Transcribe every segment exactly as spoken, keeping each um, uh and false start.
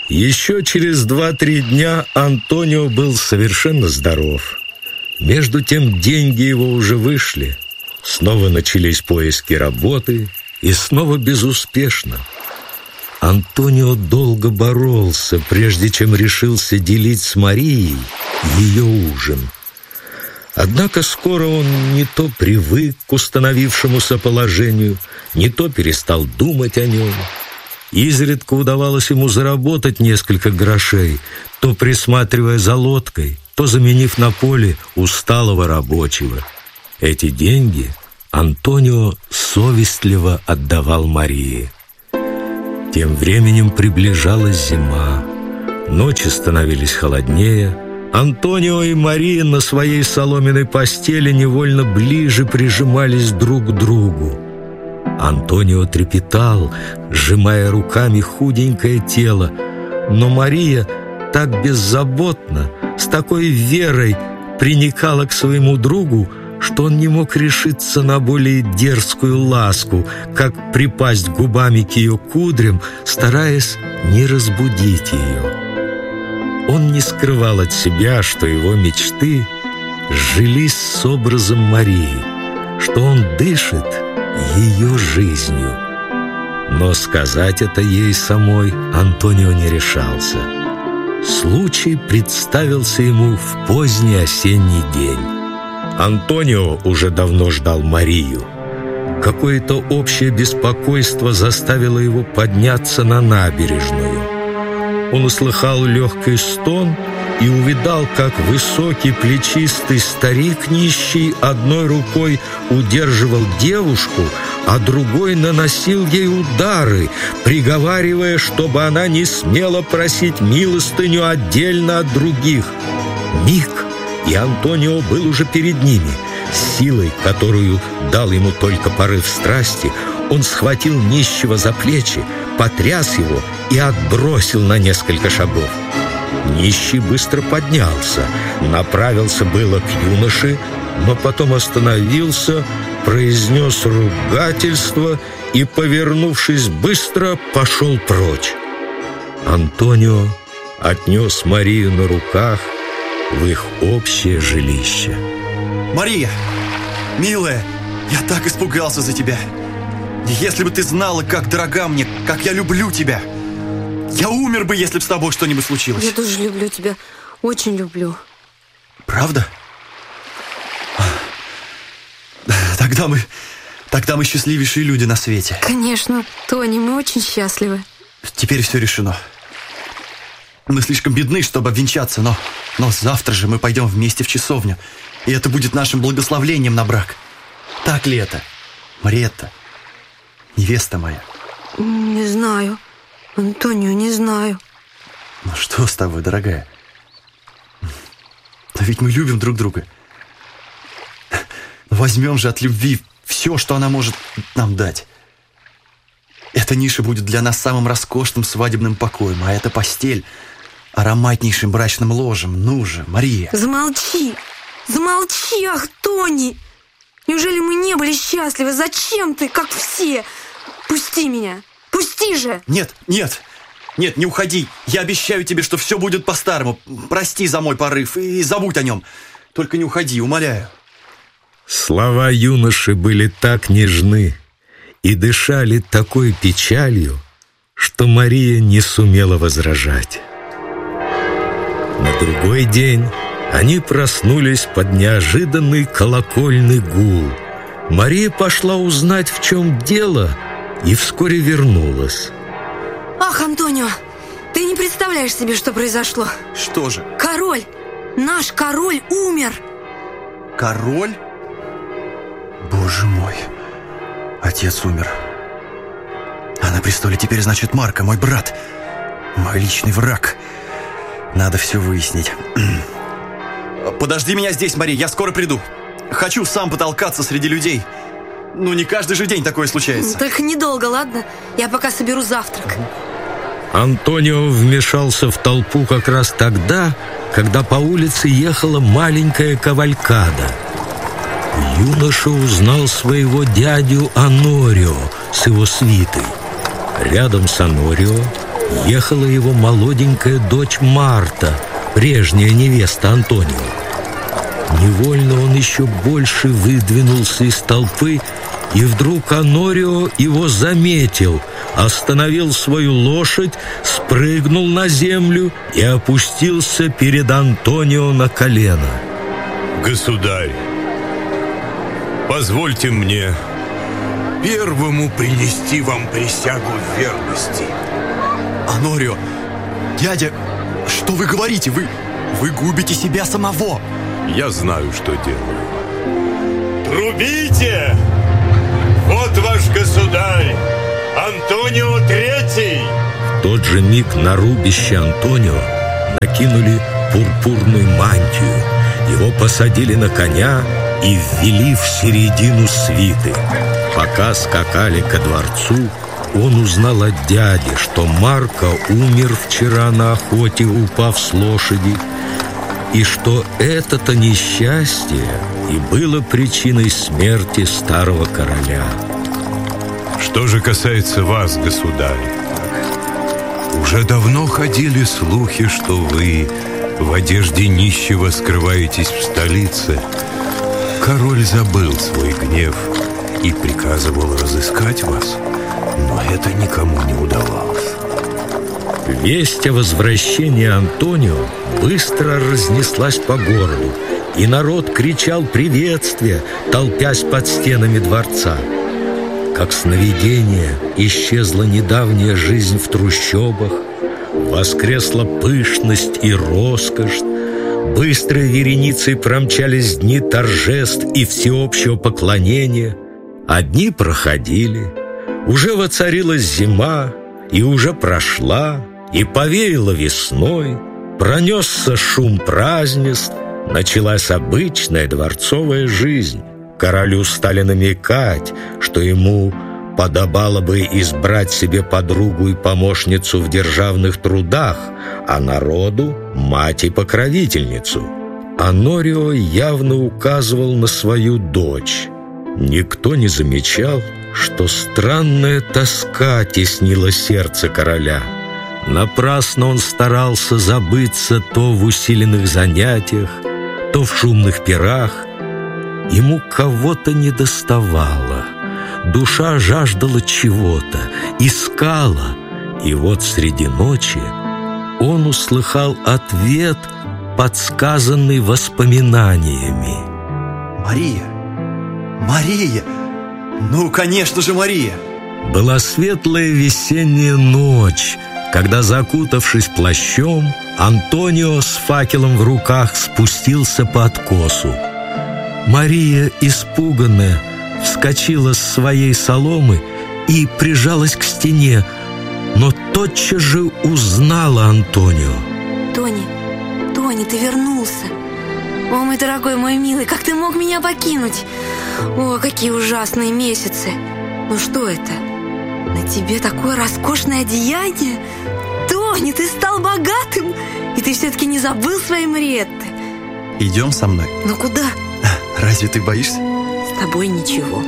Еще через два-три дня Антонио был совершенно здоров. Между тем деньги его уже вышли. Снова начались поиски работы, и снова безуспешно. Антонио долго боролся, прежде чем решился делить с Марией ее ужин. Однако скоро он не то привык к установившемуся положению, не то перестал думать о нем. Изредка удавалось ему заработать несколько грошей, то присматривая за лодкой, то заменив на поле усталого рабочего. Эти деньги Антонио совестливо отдавал Марии. Тем временем приближалась зима. Ночи становились холоднее. Антонио и Мария на своей соломенной постели невольно ближе прижимались друг к другу. Антонио трепетал, сжимая руками худенькое тело, но Мария так беззаботно, с такой верой приникала к своему другу, что он не мог решиться на более дерзкую ласку, как припасть губами к ее кудрям, стараясь не разбудить ее. Он не скрывал от себя, что его мечты сжились с образом Марии, что он дышит ее жизнью. Но сказать это ей самой Антонио не решался. Случай представился ему в поздний осенний день. Антонио уже давно ждал Марию. Какое-то общее беспокойство заставило его подняться на набережную. Он услыхал легкий стон и увидал, как высокий плечистый старик нищий одной рукой удерживал девушку, а другой наносил ей удары, приговаривая, чтобы она не смела просить милостыню отдельно от других. Миг, и Антонио был уже перед ними. Силой, которую дал ему только порыв страсти, он схватил нищего за плечи, потряс его и отбросил на несколько шагов. Нищий быстро поднялся, направился было к юноше, но потом остановился, произнес ругательство и, повернувшись быстро, пошел прочь. Антонио отнес Марию на руках в их общее жилище. Мария, милая, я так испугался за тебя. Если бы ты знала, как дорога мне, как я люблю тебя. Я умер бы, если бы с тобой что-нибудь случилось. Я тоже люблю тебя, очень люблю. Правда? Тогда мы, тогда мы счастливейшие люди на свете. Конечно, Тони, мы очень счастливы. Теперь все решено. Мы слишком бедны, чтобы обвенчаться, но, но завтра же мы пойдем вместе в часовню, и это будет нашим благословлением на брак. Так ли это, Мариетта, невеста моя? Не знаю, Антонио, не знаю. Ну что с тобой, дорогая? Но ведь мы любим друг друга. Возьмем же от любви все, что она может нам дать. Эта ниша будет для нас самым роскошным свадебным покоем, а эта постель ароматнейшим брачным ложем. Ну же, Мария. Замолчи, замолчи, ах, Тони! Неужели мы не были счастливы? Зачем ты, как все? Пусти меня, пусти же! Нет, нет, нет, не уходи. Я обещаю тебе, что все будет по-старому. Прости за мой порыв и забудь о нем. Только не уходи, умоляю. Слова юноши были так нежны и дышали такой печалью, что Мария не сумела возражать. На другой день они проснулись под неожиданный колокольный гул. Мария пошла узнать, в чем дело, и вскоре вернулась. Ах, Антонио, ты не представляешь себе, что произошло. Что же? Король, наш король умер. Король? Боже мой, отец умер. А на престоле теперь, значит, Марко, мой брат, мой личный враг. Надо все выяснить. Подожди меня здесь, Мария, я скоро приду. Хочу сам потолкаться среди людей. Ну, не каждый же день такое случается. Только недолго, ладно? Я пока соберу завтрак. Антонио вмешался в толпу как раз тогда, когда по улице ехала маленькая кавалькада. Юноша узнал своего дядю Онорио с его свитой. Рядом с Онорио ехала его молоденькая дочь Марта, прежняя невеста Антонио. Невольно он еще больше выдвинулся из толпы, и вдруг Онорио его заметил, остановил свою лошадь, спрыгнул на землю и опустился перед Антонио на колено. «Государь, позвольте мне первому принести вам присягу верности». Онорио, дядя, что вы говорите? Вы, вы губите себя самого. Я знаю, что делаю. Трубите! Вот ваш государь, Антонио Третий! В тот же миг на рубище Антонио накинули пурпурную мантию. Его посадили на коня и ввели в середину свиты. Пока скакали ко дворцу, он узнал от дяди, что Марко умер вчера на охоте, упав с лошади, и что это-то несчастье и было причиной смерти старого короля. Что же касается вас, государь, уже давно ходили слухи, что вы в одежде нищего скрываетесь в столице. Король забыл свой гнев и приказывал разыскать вас, но это никому не удавалось. Весть о возвращении Антонио быстро разнеслась по городу, и народ кричал приветствие, толпясь под стенами дворца. Как сновидение исчезла недавняя жизнь в трущобах, воскресла пышность и роскошь, быстрой вереницей промчались дни торжеств и всеобщего поклонения. А дни проходили, уже воцарилась зима, и уже прошла, и повеяло весной, пронесся шум празднеств, началась обычная дворцовая жизнь. Королю стали намекать, что ему подобало бы избрать себе подругу и помощницу в державных трудах, а народу — мать и покровительницу. Онорио явно указывал на свою дочь. Никто не замечал, что странная тоска теснила сердце короля. Напрасно он старался забыться то в усиленных занятиях, то в шумных пирах. Ему кого-то недоставало. Душа жаждала чего-то, искала, и вот среди ночи он услыхал ответ, подсказанный воспоминаниями. Мария! Мария! Ну, конечно же, Мария! Была светлая весенняя ночь, когда, закутавшись плащом, Антонио с факелом в руках спустился по откосу. Мария, испуганная, вскочила с своей соломы и прижалась к стене, но тотчас же узнала Антонио. Тони, Тони, ты вернулся. О, мой дорогой, мой милый, как ты мог меня покинуть? О, какие ужасные месяцы. Ну что это? На тебе такое роскошное одеяние? Тони, ты стал богатым, и ты все-таки не забыл своей Мариетты. Идем со мной. Ну куда? Разве ты боишься? С тобой ничего.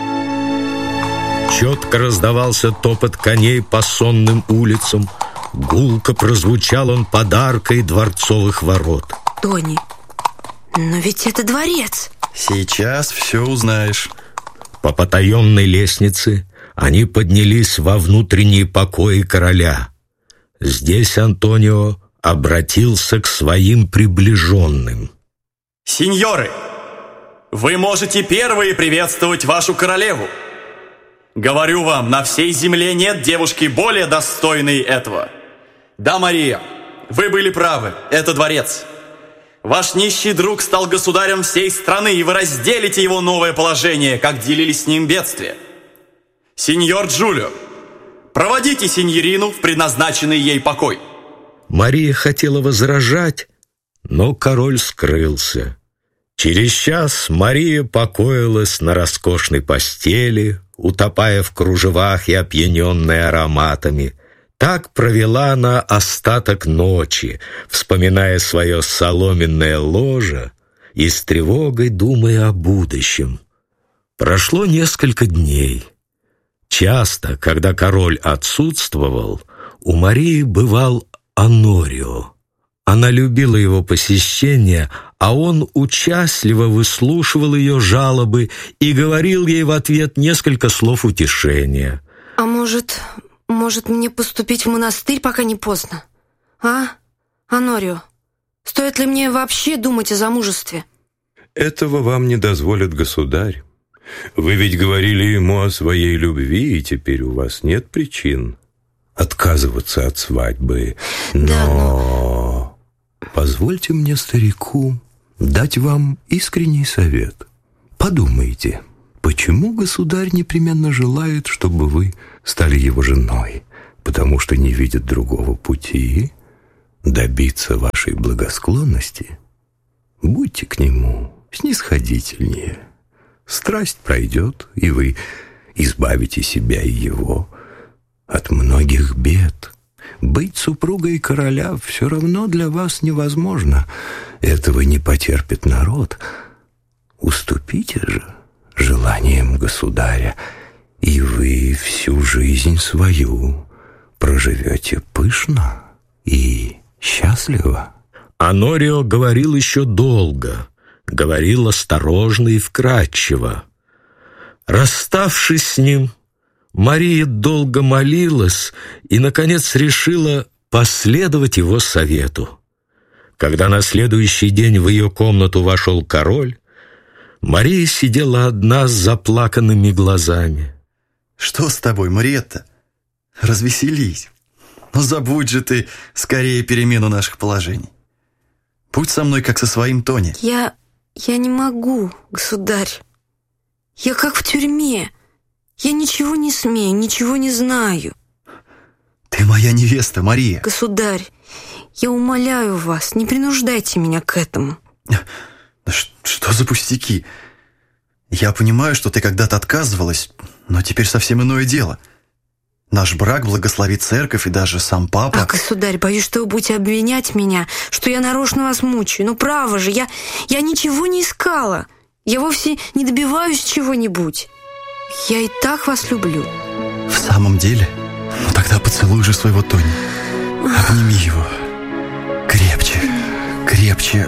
Четко раздавался топот коней по сонным улицам. Гулко прозвучал он под аркой дворцовых ворот. Тони, но ведь это дворец. Сейчас все узнаешь. По потаенной лестнице они поднялись во внутренние покои короля. Здесь Антонио обратился к своим приближенным. Сеньоры, вы можете первые приветствовать вашу королеву. Говорю вам, на всей земле нет девушки более достойной этого. Да, Мария, вы были правы, это дворец. Ваш нищий друг стал государем всей страны, и вы разделите его новое положение, как делили с ним бедствие. Сеньор Джулио, проводите сеньорину в предназначенный ей покой. Мария хотела возражать, но король скрылся. Через час Мария покоилась на роскошной постели, утопая в кружевах и опьяненная ароматами. Так провела она остаток ночи, вспоминая свое соломенное ложе и с тревогой думая о будущем. Прошло несколько дней. Часто, когда король отсутствовал, у Марии бывал Онорио. Она любила его посещения, а он участливо выслушивал ее жалобы и говорил ей в ответ несколько слов утешения. А может, может мне поступить в монастырь, пока не поздно? А, Онорио, стоит ли мне вообще думать о замужестве? Этого вам не дозволит государь. Вы ведь говорили ему о своей любви, и теперь у вас нет причин отказываться от свадьбы. Но... Да, но... Позвольте мне, старику, дать вам искренний совет. Подумайте, почему государь непременно желает, чтобы вы стали его женой? Потому что не видит другого пути добиться вашей благосклонности? Будьте к нему снисходительнее. Страсть пройдет, и вы избавите себя и его от многих бед. Быть супругой короля все равно для вас невозможно. Этого не потерпит народ. Уступите же желаниям государя, и вы всю жизнь свою проживете пышно и счастливо. Онорио говорил еще долго, говорил осторожно и вкратчиво. Расставшись с ним, Мария долго молилась и, наконец, решила последовать его совету. Когда на следующий день в ее комнату вошел король, Мария сидела одна с заплаканными глазами. Что с тобой, Мариетта? Развеселись. Но забудь же ты скорее перемену наших положений. Будь со мной, как со своим Тони. Я... я не могу, государь. Я как в тюрьме. Я ничего не смею, ничего не знаю. Ты моя невеста, Мария. Государь, я умоляю вас, не принуждайте меня к этому. Что за пустяки? Я понимаю, что ты когда-то отказывалась, но теперь совсем иное дело. Наш брак благословит церковь и даже сам папа. А, государь, боюсь, что вы будете обвинять меня, что я нарочно вас мучаю. Ну, право же, я, я ничего не искала. Я вовсе не добиваюсь чего-нибудь. Я и так вас люблю. В самом деле? Ну тогда поцелуй же своего Тони. Обними его. Крепче, крепче.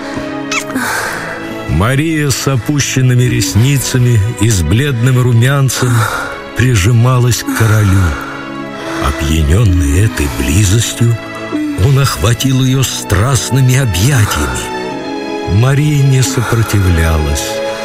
Мария с опущенными ресницами и с бледным румянцем прижималась к королю. Опьяненный этой близостью, он охватил ее страстными объятиями. Мария не сопротивлялась.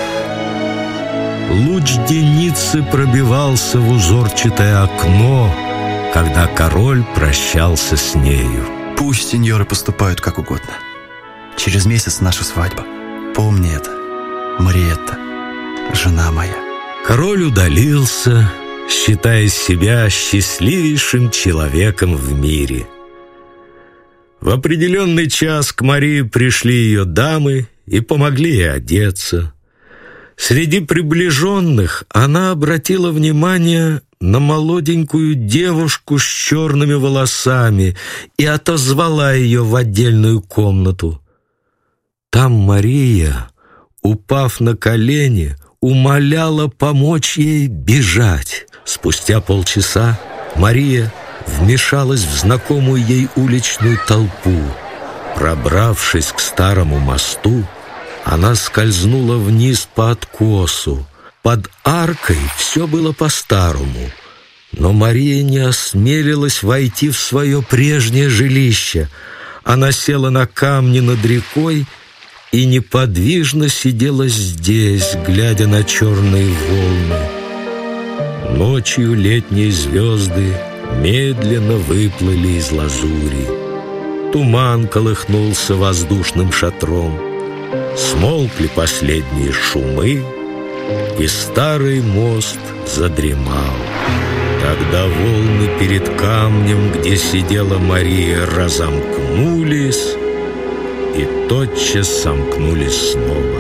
Луч деницы пробивался в узорчатое окно, когда король прощался с нею. Пусть сеньоры поступают как угодно. Через месяц наша свадьба. Помни это, Мариетта, жена моя. Король удалился, считая себя счастливейшим человеком в мире. В определенный час к Марии пришли ее дамы и помогли ей одеться. Среди приближенных она обратила внимание на молоденькую девушку с черными волосами и отозвала ее в отдельную комнату. Там Мария, упав на колени, умоляла помочь ей бежать. Спустя полчаса Мария вмешалась в знакомую ей уличную толпу. Пробравшись к старому мосту, она скользнула вниз по откосу. Под аркой все было по-старому, но Мария не осмелилась войти в свое прежнее жилище. Она села на камни над рекой и неподвижно сидела здесь, глядя на черные волны. Ночью летние звезды медленно выплыли из лазури. Туман колыхнулся воздушным шатром. Смолкли последние шумы, и старый мост задремал. Тогда волны перед камнем, где сидела Мария, разомкнулись и тотчас сомкнулись снова.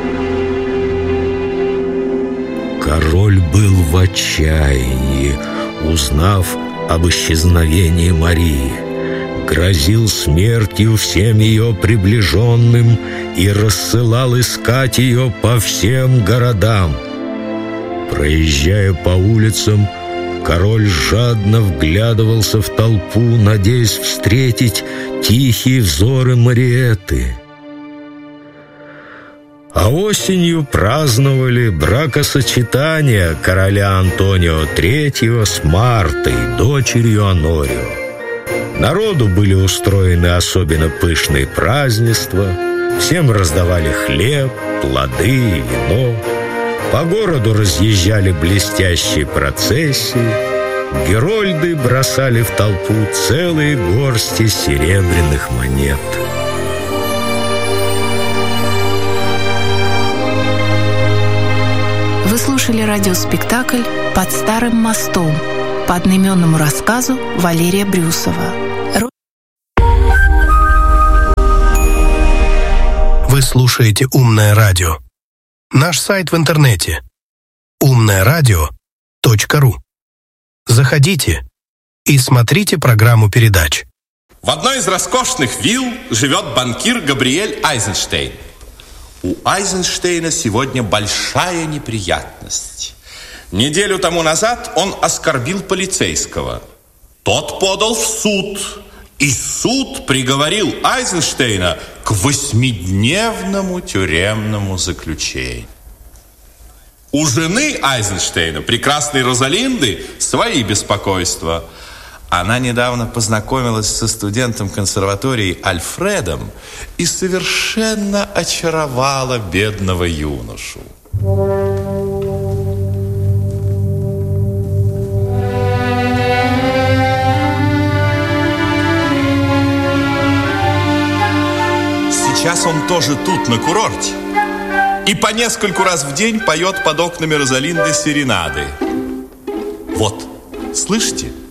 Король был в отчаянии, узнав об исчезновении Марии. Грозил смертью всем ее приближенным и рассылал искать ее по всем городам. Проезжая по улицам, король жадно вглядывался в толпу, надеясь встретить тихие взоры Мариэтты. А осенью праздновали бракосочетание короля Антонио третьего с Мартой, дочерью Онорио. Народу были устроены особенно пышные празднества, всем раздавали хлеб, плоды и вино. По городу разъезжали блестящие процессии, герольды бросали в толпу целые горсти серебряных монет. Вы слушали радиоспектакль «Под старым мостом» по одноименному рассказу Валерия Брюсова. Вы слушаете «Умное радио». Наш сайт в интернете умное радио точка ру. Заходите и смотрите программу передач. В одной из роскошных вилл живет банкир Габриэль Айзенштейн. У Айзенштейна сегодня большая неприятность. Неделю тому назад он оскорбил полицейского. Тот подал в суд, и суд приговорил Айзенштейна к восьмидневному тюремному заключению. У жены Айзенштейна, прекрасной Розалинды, свои беспокойства. Она недавно познакомилась со студентом консерватории Альфредом и совершенно очаровала бедного юношу. Сейчас он тоже тут, на курорте, и по нескольку раз в день поет под окнами Розалинды серенады. Вот, слышите?